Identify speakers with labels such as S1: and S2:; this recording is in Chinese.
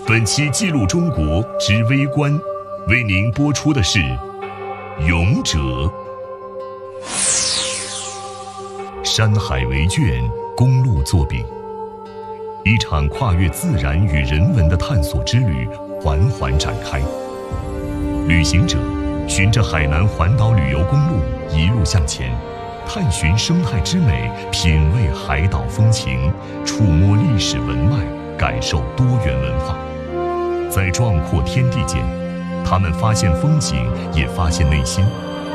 S1: 本期记录中国之微观，为您播出的是《勇者》。山海为卷，公路作笔，一场跨越自然与人文的探索之旅缓缓展开。旅行者循着海南环岛旅游公路一路向前，探寻生态之美，品味海岛风情，触摸历史文脉，感受多元文化。在壮阔天地间，他们发现风景，也发现内心，